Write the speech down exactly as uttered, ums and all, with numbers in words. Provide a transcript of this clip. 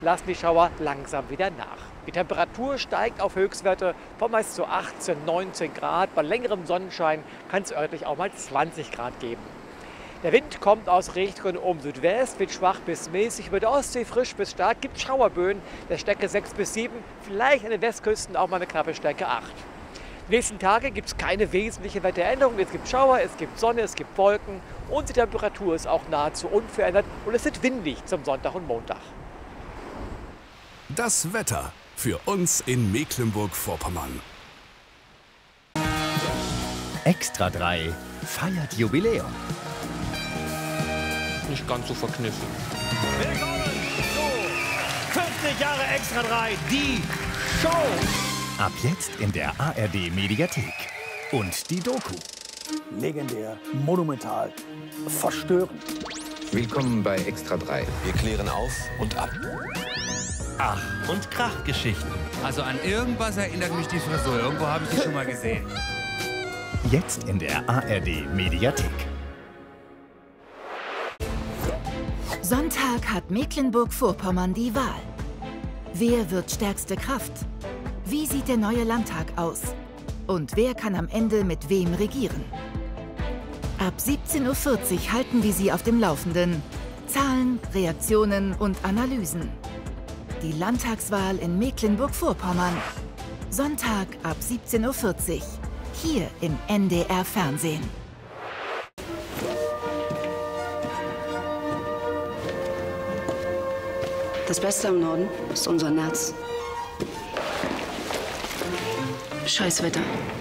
lassen die Schauer langsam wieder nach. Die Temperatur steigt auf Höchstwerte von meist so achtzehn, neunzehn Grad. Bei längerem Sonnenschein kann es örtlich auch mal zwanzig Grad geben. Der Wind kommt aus Richtung um Südwest, wird schwach bis mäßig, über der Ostsee frisch bis stark, gibt Schauerböen der Stärke sechs bis sieben, vielleicht an den Westküsten auch mal eine knappe Stärke acht. Die nächsten Tage gibt es keine wesentliche Wetteränderung. Es gibt Schauer, es gibt Sonne, es gibt Wolken und die Temperatur ist auch nahezu unverändert und es wird windig zum Sonntag und Montag. Das Wetter für uns in Mecklenburg-Vorpommern. Extra drei feiert Jubiläum. Nicht ganz so verkniffen. Willkommen zu fünfzig Jahre Extra drei, die Show. Ab jetzt in der A R D Mediathek. Und die Doku. Legendär, monumental, verstörend. Willkommen bei Extra drei. Wir klären auf und ab. Ach, und Krachgeschichten. Also an irgendwas erinnert mich die Frisur. Irgendwo habe ich die schon mal gesehen. Jetzt in der A R D Mediathek. Sonntag hat Mecklenburg-Vorpommern die Wahl. Wer wird stärkste Kraft? Wie sieht der neue Landtag aus? Und wer kann am Ende mit wem regieren? Ab siebzehn Uhr vierzig halten wir Sie auf dem Laufenden. Zahlen, Reaktionen und Analysen. Die Landtagswahl in Mecklenburg-Vorpommern. Sonntag ab siebzehn Uhr vierzig. Hier im N D R Fernsehen. Das Beste am Norden ist unser Netz. Scheiß Wetter.